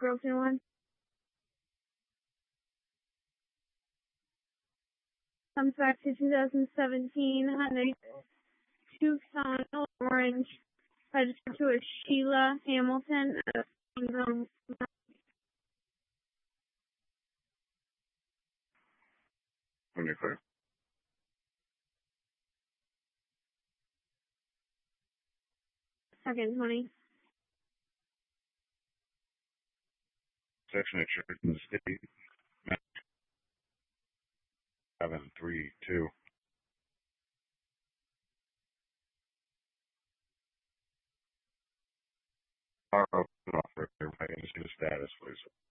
broken one. Comes back to 2017 Hyundai Tucson Orange, registered to a Sheila Hamilton. 25. Second 20. Section of Church in the State. 732. Our open offer. Everybody can see the status, please.